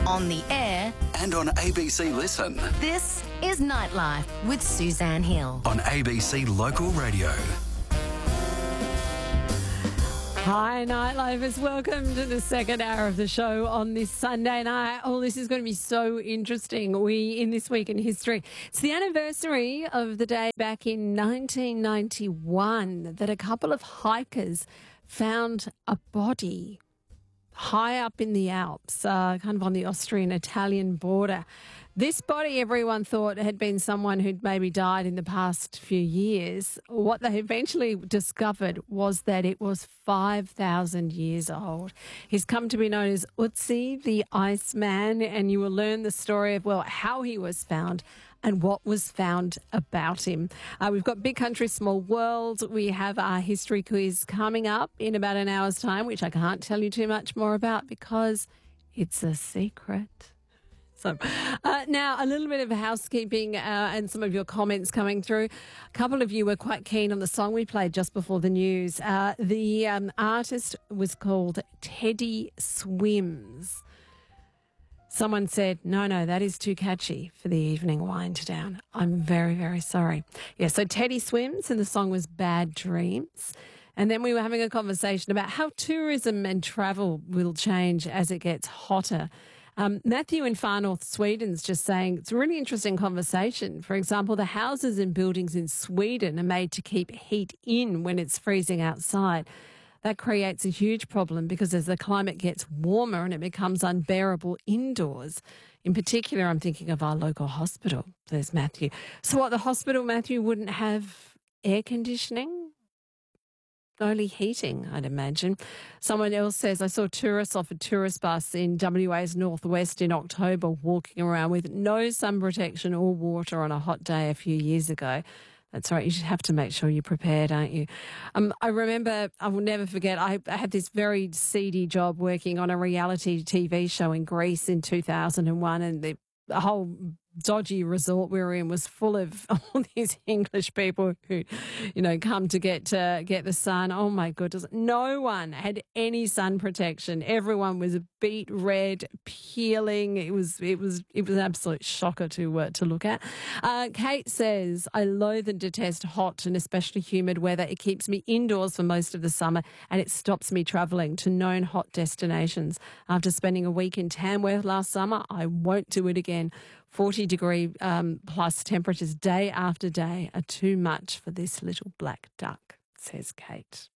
on the air, and on ABC Listen. this is Nightlife with Suzanne Hill. On ABC Local Radio. Hi, Nightlifers. Welcome to the second hour of the show on this Sunday night. Oh, this is going to be so interesting. In This Week in History, it's the anniversary of the day back in 1991 that a couple of hikers found a body high up in the Alps, kind of on the Austrian-Italian border. This body, everyone thought, had been someone who'd maybe died in the past few years. What they eventually discovered was that it was 5,000 years old. He's come to be known as Ötzi the Iceman, and you will learn the story of, well, how he was found and what was found about him. We've got Big Country, Small World. We have our history quiz coming up in about an hour's time, which I can't tell you too much more about because it's a secret. So now a little bit of housekeeping and some of your comments coming through. A couple of you were quite keen on the song we played just before the news. The artist was called Teddy Swims. Someone said, no, that is too catchy for the evening wind down. I'm very, very sorry. Yeah, so Teddy Swims, and the song was Bad Dreams. And then we were having a conversation about how tourism and travel will change as it gets hotter. Matthew in Far North Sweden's just saying it's a really interesting conversation. For example, the houses and buildings in Sweden are made to keep heat in when it's freezing outside. That creates a huge problem because as the climate gets warmer and it becomes unbearable indoors. In particular, I'm thinking of our local hospital. There's Matthew. So what, the hospital, Matthew, wouldn't have air conditioning? Only heating, I'd imagine. Someone else says, I saw tourists off a tourist bus in WA's northwest in October walking around with no sun protection or water on a hot day a few years ago. That's right. You should have to make sure you're prepared, aren't you? I remember, I will never forget, I had this very seedy job working on a reality TV show in Greece in 2001, and the whole dodgy resort we were in was full of all these English people who, come to get the sun. Oh my goodness. No one had any sun protection. Everyone was beet red, peeling. It was an absolute shocker to look at. Kate says, I loathe and detest hot and especially humid weather. It keeps me indoors for most of the summer and it stops me travelling to known hot destinations. After spending a week in Tamworth last summer, I won't do it again. 40-degree plus temperatures day after day are too much for this little black duck, says Kate.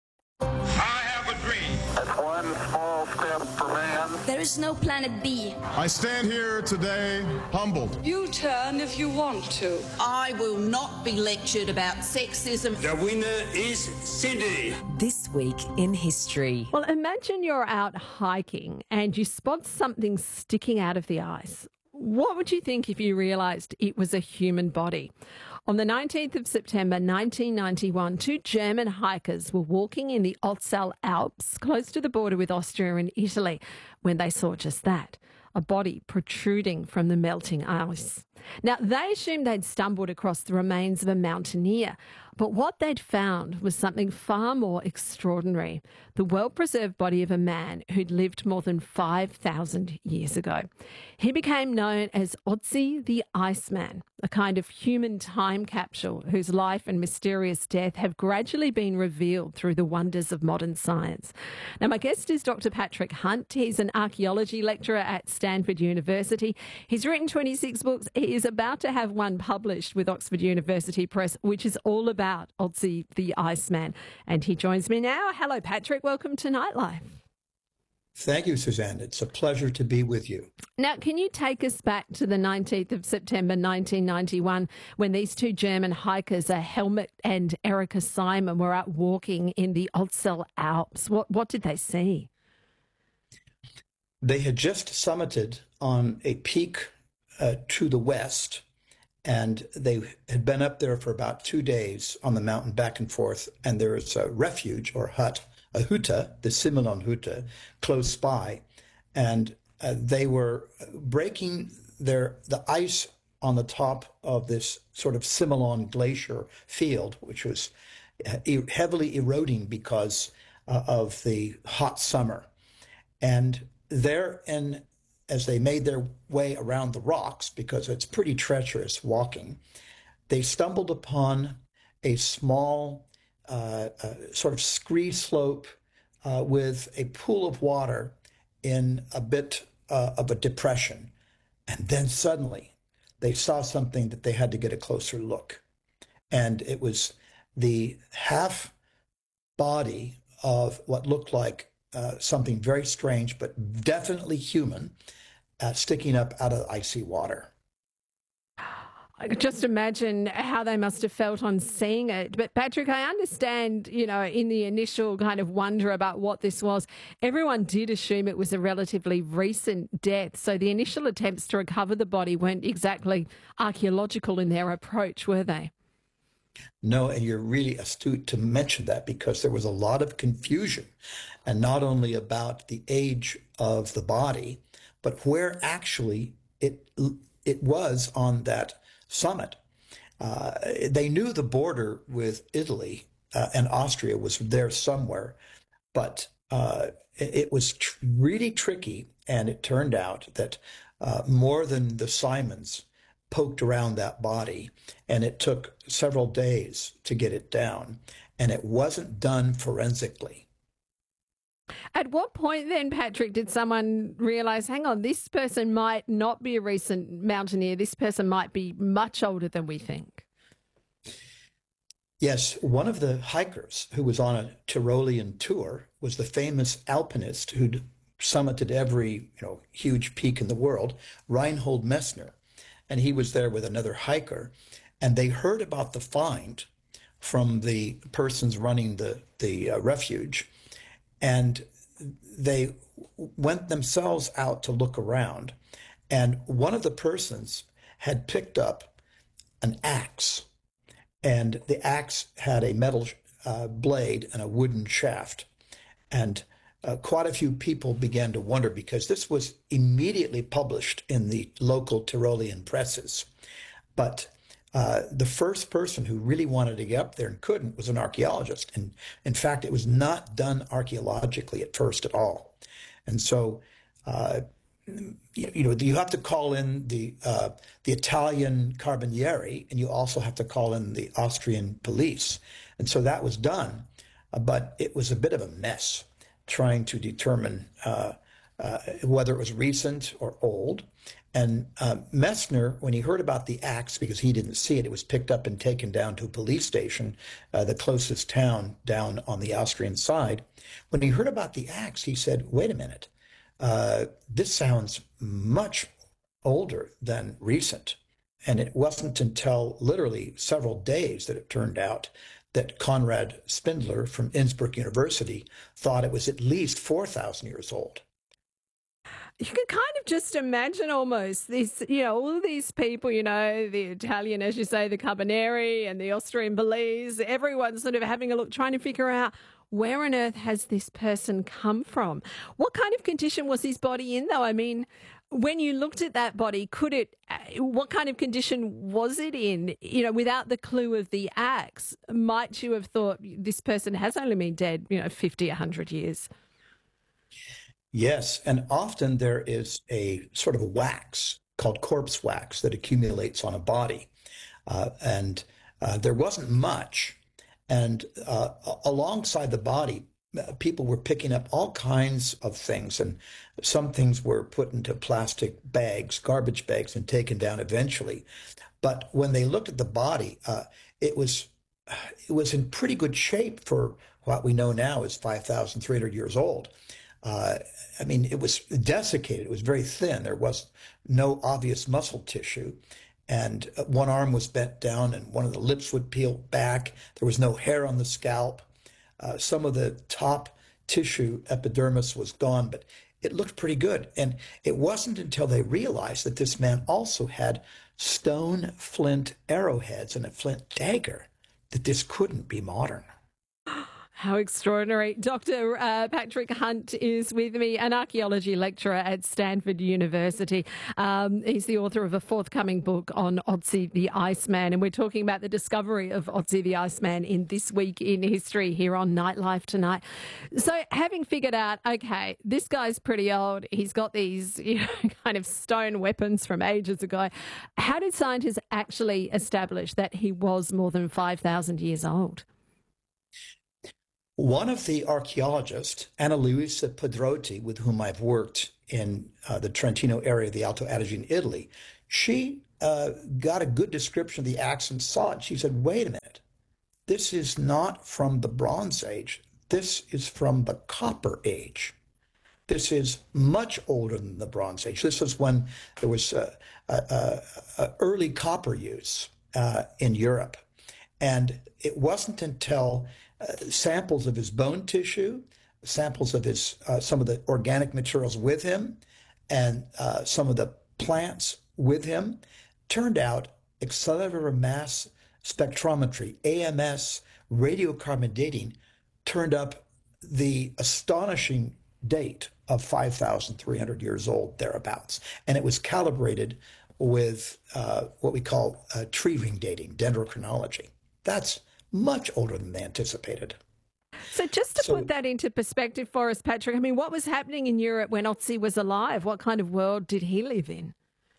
I have a dream. That's one small step for man. There is no planet B. I stand here today humbled. You turn if you want to. I will not be lectured about sexism. The winner is Cindy. This Week in History. Well, imagine you're out hiking and you spot something sticking out of the ice. What would you think if you realised it was a human body? On the 19th of September 1991, two German hikers were walking in the Ötztal Alps, close to the border with Austria and Italy, when they saw just that, a body protruding from the melting ice. Now, they assumed they'd stumbled across the remains of a mountaineer, but what they'd found was something far more extraordinary, the well-preserved body of a man who'd lived more than 5,000 years ago. He became known as Ötzi the Iceman, a kind of human time capsule whose life and mysterious death have gradually been revealed through the wonders of modern science. Now, my guest is Dr. Patrick Hunt. He's an archaeology lecturer at Stanford University. He's written 26 books. He is about to have one published with Oxford University Press, which is all about Ötzi the Iceman. And he joins me now. Hello, Patrick. Welcome to Nightlife. Thank you, Suzanne. It's a pleasure to be with you. Now, can you take us back to the 19th of September 1991 when these two German hikers, Helmut and Erika Simon, were out walking in the Ötztal Alps? What did they see? They had just summited on a peak to the west, and they had been up there for about 2 days on the mountain back and forth, and there is a refuge or hut, a huta, the Similonhytte, close by, and they were breaking the ice on the top of this sort of Similon glacier field, which was heavily eroding because of the hot summer. And there in as they made their way around the rocks, because it's pretty treacherous walking, they stumbled upon a small sort of scree slope with a pool of water in a bit of a depression. And then suddenly they saw something that they had to get a closer look. And it was the half body of what looked like something very strange, but definitely human, sticking up out of the icy water. I could just imagine how they must have felt on seeing it. But Patrick, I understand, you know, in the initial kind of wonder about what this was, everyone did assume it was a relatively recent death. So the initial attempts to recover the body weren't exactly archaeological in their approach, were they? No, and you're really astute to mention that, because there was a lot of confusion, and not only about the age of the body, but where actually it was on that summit. They knew the border with Italy and Austria was there somewhere, but it was really tricky, and it turned out that more than the Simons poked around that body, and it took several days to get it down, and it wasn't done forensically. At what point then, Patrick, did someone realise, hang on, this person might not be a recent mountaineer, this person might be much older than we think? Yes, one of the hikers who was on a Tyrolean tour was the famous alpinist who'd summited every huge peak in the world, Reinhold Messner. And he was there with another hiker, and they heard about the find from the persons running the refuge, and they went themselves out to look around. And one of the persons had picked up an axe, and the axe had a metal blade and a wooden shaft. And quite a few people began to wonder, because this was immediately published in the local Tyrolean presses. But the first person who really wanted to get up there and couldn't was an archaeologist. And in fact, it was not done archaeologically at first at all. And so, you have to call in the Italian Carabinieri, and you also have to call in the Austrian police. And so that was done, but it was a bit of a mess, trying to determine whether it was recent or old. And Messner, when he heard about the axe, because he didn't see it, it was picked up and taken down to a police station, the closest town down on the Austrian side. When he heard about the axe, he said, wait a minute, this sounds much older than recent. And it wasn't until literally several days that it turned out that Konrad Spindler from Innsbruck University thought it was at least 4,000 years old. You can kind of just imagine almost this, all of these people, the Italian, as you say, the Carabinieri and the Austrian police, everyone's sort of having a look, trying to figure out where on earth has this person come from? What kind of condition was his body in, though? I mean, when you looked at that body, what kind of condition was it in? Without the clue of the axe, might you have thought this person has only been dead, 50, 100 years? Yes, and often there is a sort of wax called corpse wax that accumulates on a body. And there wasn't much. And alongside the body, people were picking up all kinds of things, and some things were put into plastic bags, garbage bags, and taken down eventually. But when they looked at the body, it was in pretty good shape for what we know now is 5,300 years old. It was desiccated. It was very thin. There was no obvious muscle tissue. And one arm was bent down and one of the lips would peel back. There was no hair on the scalp. Some of the top tissue, epidermis, was gone, but it looked pretty good. And it wasn't until they realized that this man also had stone flint arrowheads and a flint dagger that this couldn't be modern. How extraordinary. Dr. Patrick Hunt is with me, an archaeology lecturer at Stanford University. He's the author of a forthcoming book on Otzi the Iceman, and we're talking about the discovery of Otzi the Iceman in This Week in History here on Nightlife tonight. So having figured out, okay, this guy's pretty old, he's got these kind of stone weapons from ages ago, how did scientists actually establish that he was more than 5,000 years old? One of the archaeologists, Anna Luisa Pedrotti, with whom I've worked in the Trentino area of the Alto Adige in Italy, she got a good description of the axe and saw it. She said, wait a minute, this is not from the Bronze Age. This is from the Copper Age. This is much older than the Bronze Age. This is when there was early copper use in Europe. And it wasn't until samples of his bone tissue, samples of his some of the organic materials with him, and some of the plants with him, turned out accelerated mass spectrometry, AMS, radiocarbon dating, turned up the astonishing date of 5,300 years old, thereabouts. And it was calibrated with what we call tree ring dating, dendrochronology. That's much older than they anticipated. So just to put that into perspective for us, Patrick, I mean, what was happening in Europe when Otzi was alive? What kind of world did he live in?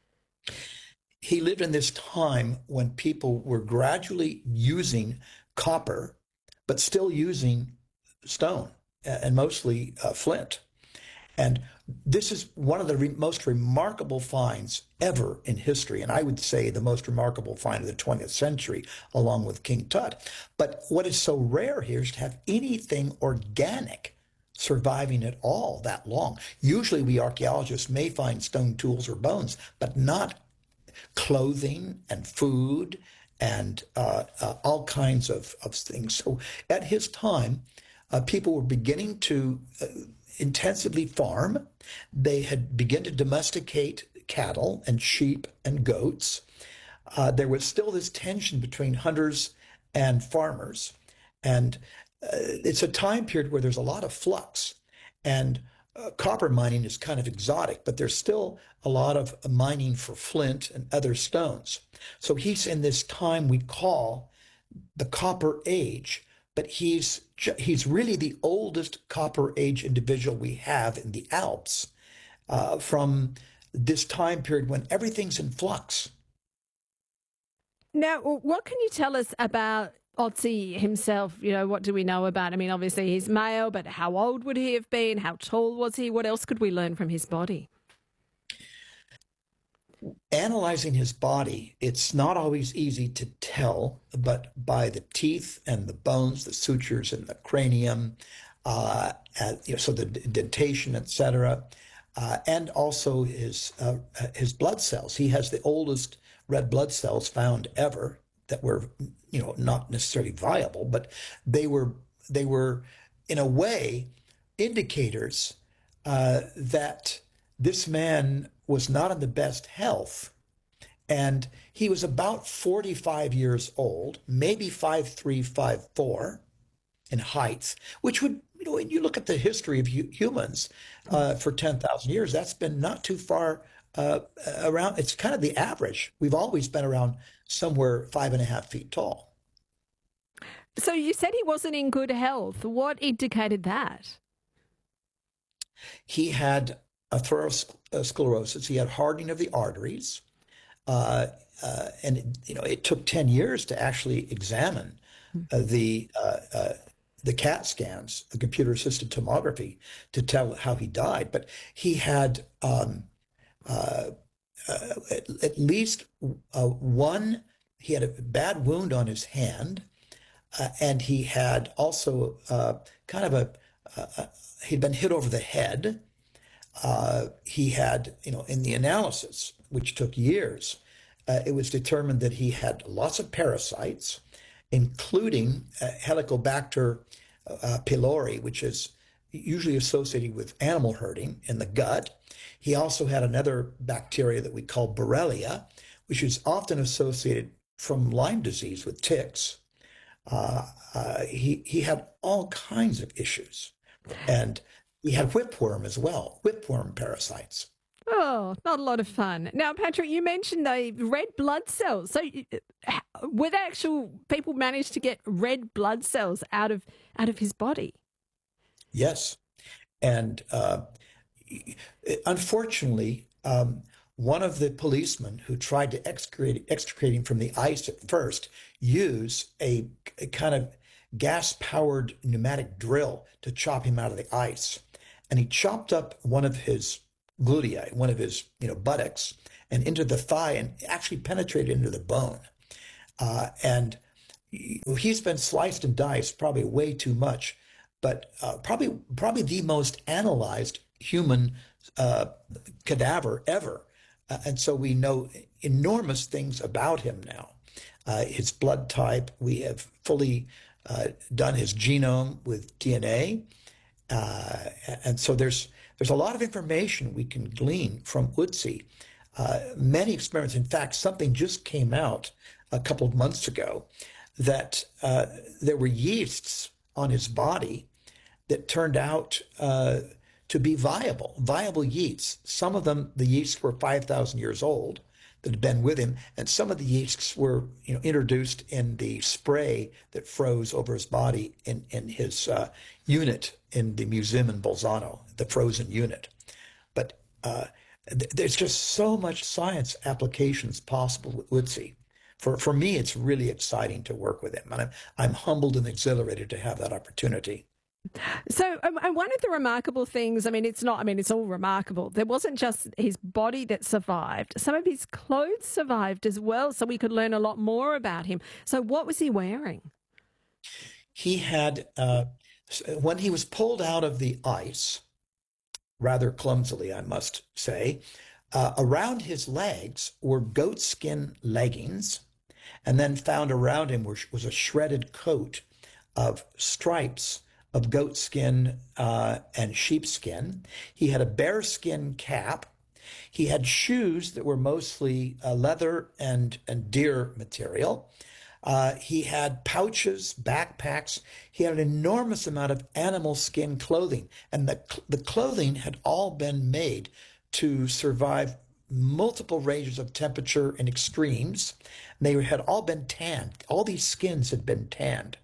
He lived in this time when people were gradually using copper, but still using stone and mostly flint. And this is one of the most remarkable finds ever in history, and I would say the most remarkable find of the 20th century, along with King Tut. But what is so rare here is to have anything organic surviving at all that long. Usually we archaeologists may find stone tools or bones, but not clothing and food and all kinds of things. So at his time, people were beginning to intensively farm. They had begun to domesticate cattle and sheep and goats. There was still this tension between hunters and farmers. And it's a time period where there's a lot of flux. And copper mining is kind of exotic, but there's still a lot of mining for flint and other stones. So he's in this time we call the Copper Age, but he's really the oldest Copper Age individual we have in the Alps from this time period when everything's in flux. Now, what can you tell us about Otzi himself? You know, what do we know about him? I mean, obviously he's male, but how old would he have been? How tall was he? What else could we learn from his body? Analyzing his body, it's not always easy to tell, but by the teeth and the bones, the sutures in the cranium, so the dentation, etc., and also his blood cells. He has the oldest red blood cells found ever that were, not necessarily viable, but they were in a way indicators that this man was not in the best health. And he was about 45 years old, maybe 5'3", 5'4" in height, which would, when you look at the history of humans for 10,000 years, that's been not too far around. It's kind of the average. We've always been around somewhere 5.5 feet tall. So you said he wasn't in good health. What indicated that? He had atherosclerosis. He had hardening of the arteries. And it took 10 years to actually examine the CAT scans, the computer-assisted tomography, to tell how he died. But he had at least he had a bad wound on his hand, and he had also he'd been hit over the head. He had, in the analysis, which took years, it was determined that he had lots of parasites, including Helicobacter pylori, which is usually associated with animal herding in the gut. He also had another bacteria that we call Borrelia, which is often associated from Lyme disease with ticks. He had all kinds of issues, and he had whipworm as well, whipworm parasites. Oh, not a lot of fun. Now, Patrick, you mentioned the red blood cells. So, were the actual people managed to get red blood cells out of his body? Yes, and unfortunately, one of the policemen who tried to extricate him from the ice at first used a kind of gas-powered pneumatic drill to chop him out of the ice, and he chopped up one of his gluteae, one of his buttocks, and into the thigh, and actually penetrated into the bone. And he's been sliced and diced probably way too much, but probably the most analyzed human cadaver ever. And so we know enormous things about him now. His blood type, we have fully done his genome with DNA. And so there's a lot of information we can glean from Ötzi. Many experiments, in fact, something just came out a couple of months ago that there were yeasts on his body that turned out to be viable yeasts. Some of them, the yeasts were 5,000 years old that had been with him, and some of the yeasts were introduced in the spray that froze over his body in his unit in the museum in Bolzano, the frozen unit. But there's just so much science applications possible with Ötzi. For me, it's really exciting to work with him, and I'm humbled and exhilarated to have that opportunity. So, and one of the remarkable things, it's all remarkable. There wasn't just his body that survived. Some of his clothes survived as well, so we could learn a lot more about him. So what was he wearing? He had, when he was pulled out of the ice, rather clumsily, I must say, around his legs were goatskin leggings, and then found around him was a shredded coat of stripes of goatskin and sheepskin. He had a bearskin cap. He had shoes that were mostly leather and deer material. He had pouches, backpacks. He had an enormous amount of animal skin clothing, and the clothing had all been made to survive multiple ranges of temperature and extremes. And they had all been tanned. All these skins had been tanned.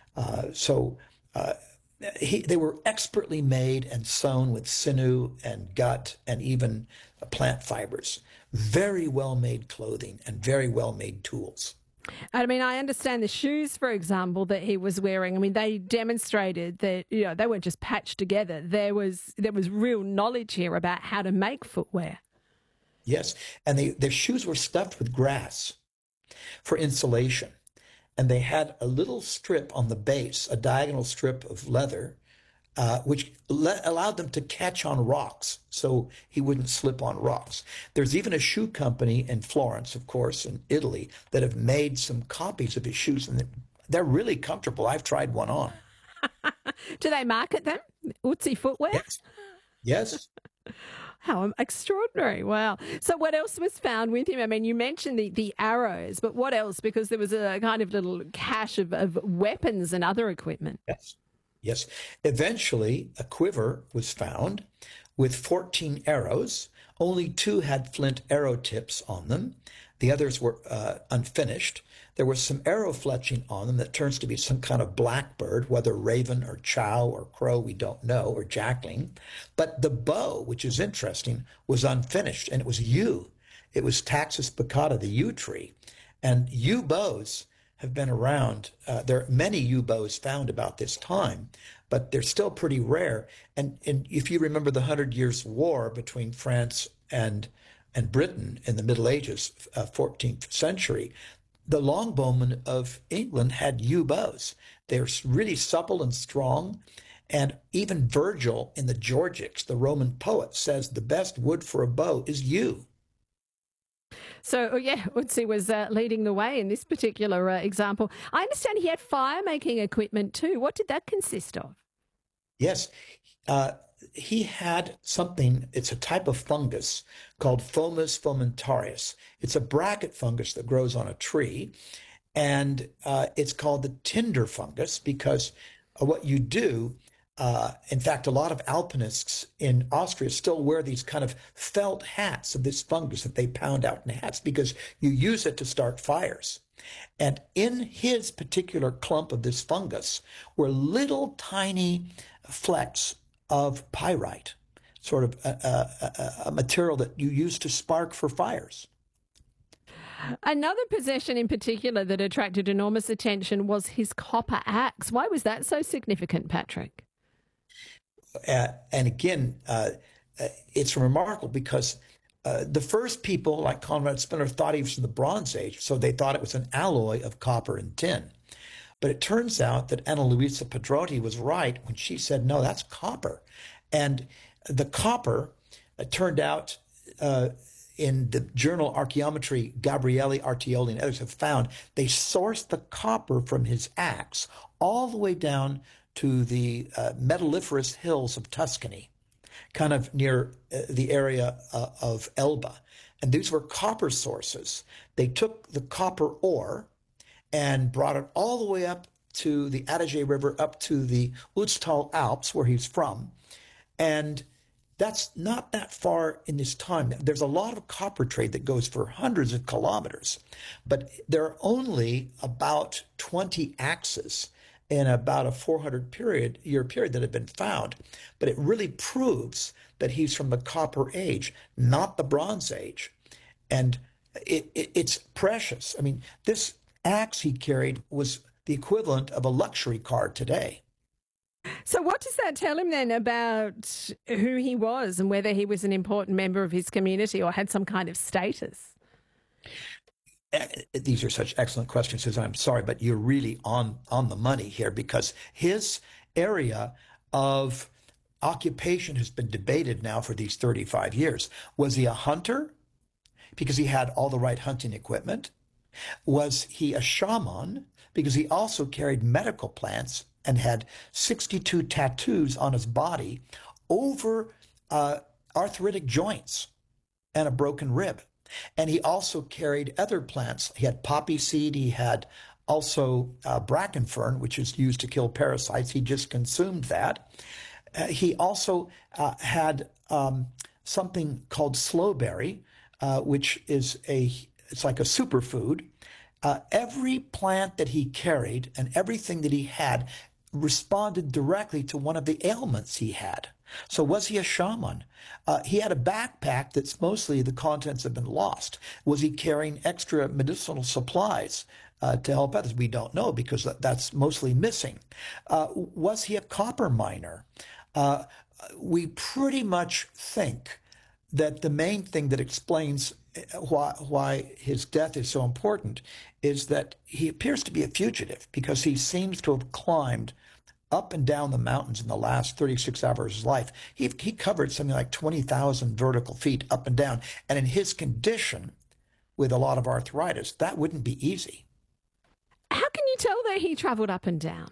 They were expertly made and sewn with sinew and gut and even plant fibers. Very well-made clothing and very well-made tools. I understand the shoes, for example, that he was wearing. They demonstrated that they weren't just patched together. There was real knowledge here about how to make footwear. Yes, and their shoes were stuffed with grass for insulation. And they had a little strip on the base, a diagonal strip of leather, which allowed them to catch on rocks so he wouldn't slip on rocks. There's even a shoe company in Florence, of course, in Italy, that have made some copies of his shoes, and they're really comfortable. I've tried one on. Do they market them? Ötzi footwear? Yes. Yes. How extraordinary. Wow. So what else was found with him? You mentioned the arrows, but what else? Because there was a kind of little cache of weapons and other equipment. Yes. Eventually, a quiver was found with 14 arrows. Only 2 had flint arrow tips on them. The others were unfinished. There was some arrow fletching on them that turns to be some kind of blackbird, whether raven or chow or crow, we don't know, or jackling. But the bow, which is interesting, was unfinished, and it was yew. It was Taxus baccata, the yew tree. And yew bows have been around. There are many yew bows found about this time, but they're still pretty rare. And if you remember the 100 Years' War between France and Britain in the Middle Ages, 14th century, the longbowmen of England had yew bows. They're really supple and strong. And even Virgil in the Georgics, the Roman poet, says the best wood for a bow is yew. So, Ötzi was leading the way in this particular example. I understand he had fire-making equipment too. What did that consist of? Yes. He had something, it's a type of fungus called Fomus fomentarius. It's a bracket fungus that grows on a tree, And it's called the tinder fungus because what you do, in fact, a lot of alpinists in Austria still wear these kind of felt hats of this fungus that they pound out in hats because you use it to start fires. And in his particular clump of this fungus were little tiny flecks of pyrite, sort of a material that you use to spark for fires. Another possession in particular that attracted enormous attention was his copper axe. Why was that so significant, Patrick? And again, it's remarkable because the first people, like Conrad Spinner, thought he was from the Bronze Age, so they thought it was an alloy of copper and tin. But it turns out that Ana Luisa Pedrotti was right when she said, no, that's copper. And the copper turned out in the journal Archaeometry, Gabriele Artioli and others have found they sourced the copper from his axe all the way down to the metalliferous hills of Tuscany, kind of near the area of Elba. And these were copper sources. They took the copper ore and brought it all the way up to the Adige River, up to the Utztal Alps, where he's from. And that's not that far in this time. There's a lot of copper trade that goes for hundreds of kilometers, but there are only about 20 axes in about a 400-year period that have been found. But it really proves that he's from the Copper Age, not the Bronze Age. And it's precious. I mean, this axe he carried was the equivalent of a luxury car today. So what does that tell him then about who he was and whether he was an important member of his community or had some kind of status? These are such excellent questions, Susan. I'm sorry, but you're really on the money here because his area of occupation has been debated now for these 35 years. Was he a hunter because he had all the right hunting equipment? Was he a shaman because he also carried medical plants and had 62 tattoos on his body over arthritic joints and a broken rib? And he also carried other plants. He had poppy seed. He had also bracken fern, which is used to kill parasites. He just consumed that. He also had something called slowberry, which is it's like a superfood. Every plant that he carried and everything that he had responded directly to one of the ailments he had. So was he a shaman? He had a backpack that's mostly the contents have been lost. Was he carrying extra medicinal supplies to help others? We don't know because that's mostly missing. Was he a copper miner? We pretty much think that the main thing that explains why his death is so important is that he appears to be a fugitive because he seems to have climbed up and down the mountains in the last 36 hours of his life. He covered something like 20,000 vertical feet up and down. And in his condition, with a lot of arthritis, that wouldn't be easy. How can you tell that he traveled up and down?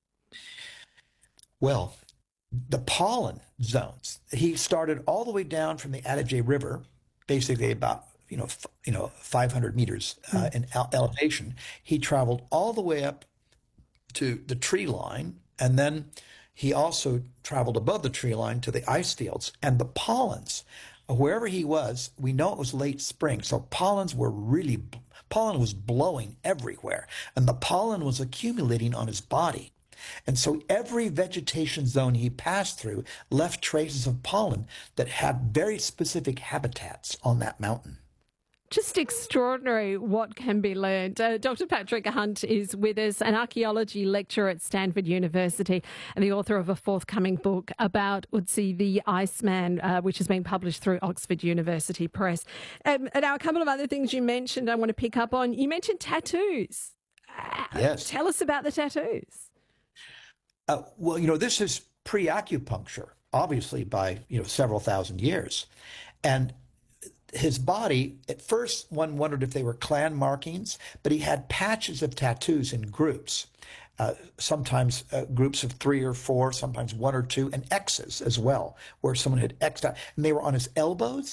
Well, the pollen zones. He started all the way down from the Adige River, basically about 500 meters in elevation. He traveled all the way up to the tree line, and then he also traveled above the tree line to the ice fields. And the pollens, wherever he was, we know it was late spring, so pollen was blowing everywhere, and the pollen was accumulating on his body. And so every vegetation zone he passed through left traces of pollen that had very specific habitats on that mountain. Just extraordinary what can be learned. Dr. Patrick Hunt is with us, an archaeology lecturer at Stanford University and the author of a forthcoming book about Ötzi the Iceman, which has been published through Oxford University Press. Now, a couple of other things you mentioned I want to pick up on. You mentioned tattoos. Yes. Tell us about the tattoos. Well, this is pre-acupuncture, obviously by, several thousand years. And his body, at first one wondered if they were clan markings, but he had patches of tattoos in groups, sometimes groups of 3 or 4, sometimes 1 or 2, and X's as well, where someone had X'd out. And they were on his elbows,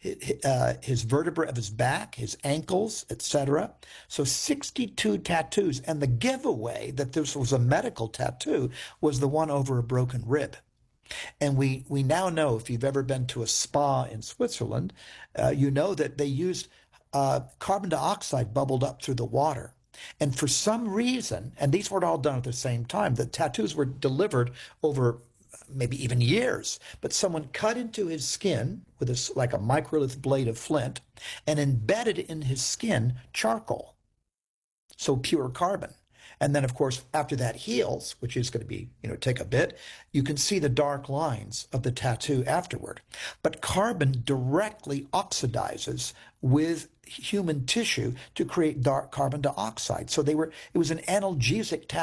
his vertebrae of his back, his ankles, etc. So 62 tattoos. And the giveaway that this was a medical tattoo was the one over a broken rib. And we now know, if you've ever been to a spa in Switzerland, you know that they used carbon dioxide bubbled up through the water. And for some reason, and these weren't all done at the same time, the tattoos were delivered over maybe even years, but someone cut into his skin with like a microlith blade of flint and embedded in his skin charcoal, so pure carbon. And then, of course, after that heals, which is going to be, take a bit, you can see the dark lines of the tattoo afterward. But carbon directly oxidizes with human tissue to create dark carbon dioxide. So it was an analgesic tattoo.